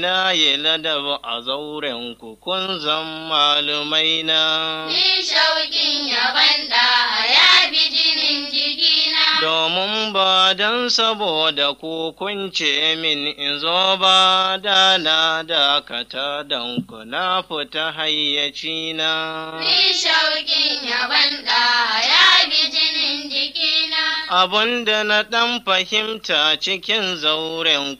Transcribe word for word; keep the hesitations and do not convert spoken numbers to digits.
Na yi ladab a zauren ku kun zan malumai na. Ni shauƙin yaban da ya bi jinin jikina. Domin ba don saboda ku kun ce min in zo ba da na dakata don ku na fita hayyacina. Ni shauƙin yaban da ya bi jinin jikina. Abun da na ɗan fahimta cikin zauren